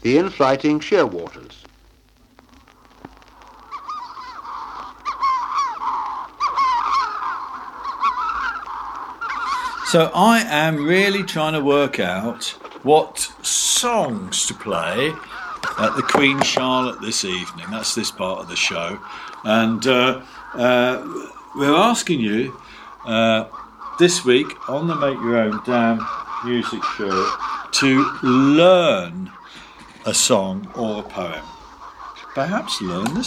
Ian Flighting, Shearwaters. So I am really trying to work out what songs to play at the Queen Charlotte this evening. That's this part of the show. And we're asking you this week on the Make Your Own Damn Music Show to learn a song or a poem. Perhaps learn the